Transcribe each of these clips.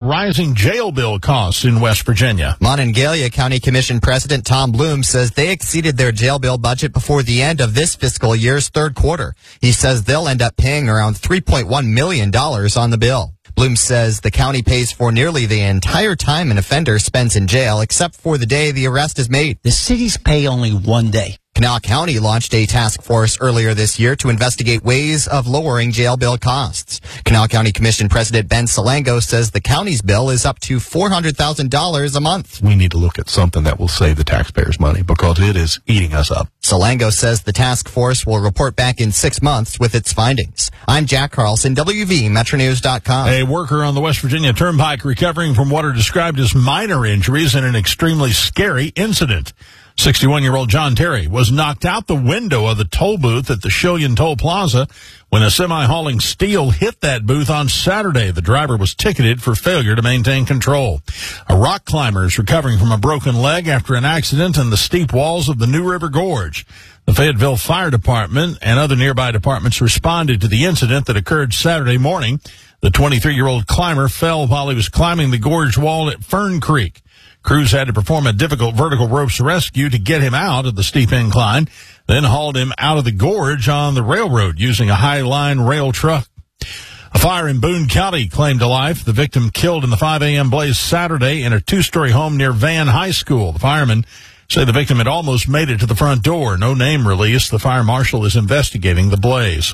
rising jail bill costs in West Virginia. Monongalia County Commission President Tom Bloom says they exceeded their jail bill budget before the end of this fiscal year's third quarter. He says they'll end up paying around $3.1 million on the bill. Bloom says the county pays for nearly the entire time an offender spends in jail, except for the day the arrest is made. The cities pay only 1 day. Kanawha County launched a task force earlier this year to investigate ways of lowering jail bill costs. Kanawha County Commission President Ben Salango says the county's bill is up to $400,000 a month. We need to look at something that will save the taxpayers money because it is eating us up. Salango says the task force will report back in 6 months with its findings. I'm Jack Carlson, WVMetroNews.com. A worker on the West Virginia Turnpike recovering from what are described as minor injuries in an extremely scary incident. 61-year-old John Terry was knocked out the window of the toll booth at the Shillian Toll Plaza when a semi hauling steel hit that booth on Saturday. The driver was ticketed for failure to maintain control. A rock climber is recovering from a broken leg after an accident in the steep walls of the New River Gorge. The Fayetteville Fire Department and other nearby departments responded to the incident that occurred Saturday morning. The 23-year-old climber fell while he was climbing the gorge wall at Fern Creek. Crews had to perform a difficult vertical ropes rescue to get him out of the steep incline, then hauled him out of the gorge on the railroad using a Highline rail truck. A fire in Boone County claimed a life. The victim killed in the 5 a.m. blaze Saturday in a two-story home near Van High School. The firemen say the victim had almost made it to the front door. No name released. The fire marshal is investigating the blaze.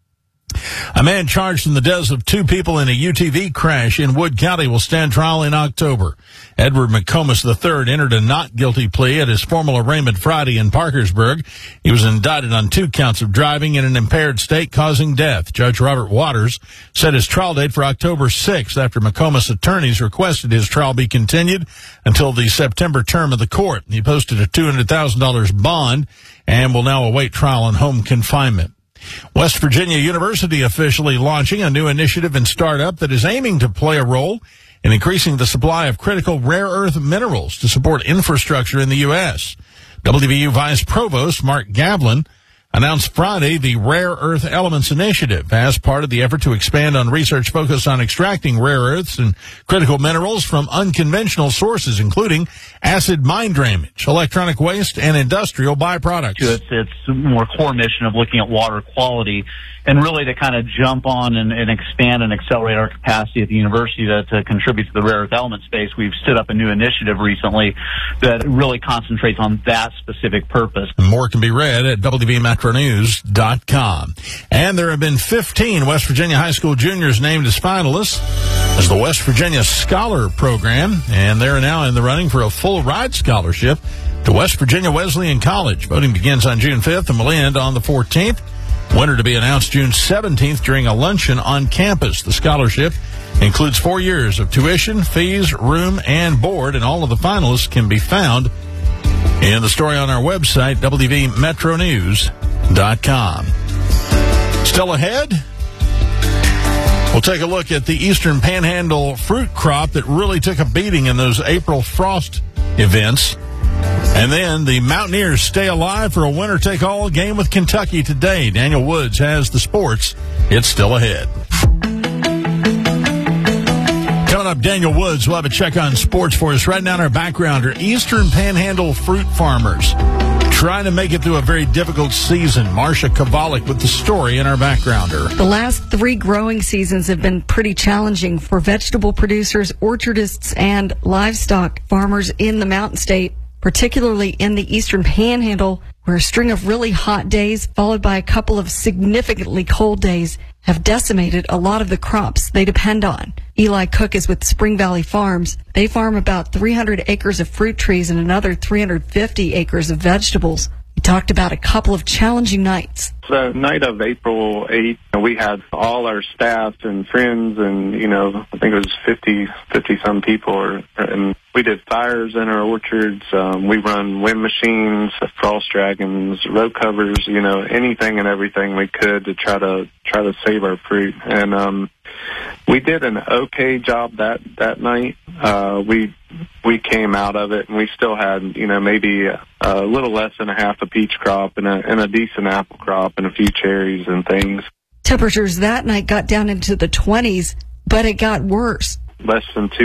A man charged in the deaths of 2 people in a UTV crash in Wood County will stand trial in October. Edward McComas III entered a not guilty plea at his formal arraignment Friday in Parkersburg. He was indicted on 2 counts of driving in an impaired state causing death. Judge Robert Waters set his trial date for October 6th after McComas' attorneys requested his trial be continued until the September term of the court. He posted a $200,000 bond and will now await trial in home confinement. West Virginia University officially launching a new initiative and startup that is aiming to play a role in increasing the supply of critical rare earth minerals to support infrastructure in the U.S. WVU Vice Provost Mark Gavlin announced Friday the Rare Earth Elements Initiative as part of the effort to expand on research focused on extracting rare earths and critical minerals from unconventional sources, including acid mine drainage, electronic waste, and industrial byproducts. It's more core mission of looking at water quality and really to kind of jump on and expand and accelerate our capacity at the university to contribute to the rare earth element space. We've stood up a new initiative recently that really concentrates on that specific purpose. More can be read at WVMetroNews.com. And there have been 15 West Virginia high school juniors named as finalists as the West Virginia Scholar Program, and they're now in the running for a full ride scholarship to West Virginia Wesleyan College. Voting begins on June 5th and will end on the 14th. Winner to be announced June 17th during a luncheon on campus. The scholarship includes 4 years of tuition, fees, room, and board, and all of the finalists can be found in the story on our website, WVMetroNews.com. Still ahead, we'll take a look at the Eastern Panhandle fruit crop that really took a beating in those April frost events. And then the Mountaineers stay alive for a winner-take-all game with Kentucky today. Daniel Woods has the sports. It's still ahead. Coming up, Daniel Woods will have a check on sports for us. Right now in our background are Eastern Panhandle fruit farmers trying to make it through a very difficult season. Marcia Kovalik with the story in our backgrounder. The last 3 growing seasons have been pretty challenging for vegetable producers, orchardists, and livestock farmers in the Mountain State, particularly in the Eastern Panhandle, where a string of really hot days followed by a couple of significantly cold days have decimated a lot of the crops they depend on. Eli Cook is with Spring Valley Farms. They farm about 300 acres of fruit trees and another 350 acres of vegetables. He talked about a couple of challenging nights. The night of April 8th, we had all our staff and friends and, I think it was 50-some people. And we did fires in our orchards. We run wind machines, frost dragons, row covers, anything and everything we could to try to save our fruit. And we did an okay job that night. We came out of it, and we still had, maybe a little less than a half a peach crop and a decent apple crop and a few cherries and things. Temperatures that night got down into the 20s, but it got worse. Less than 2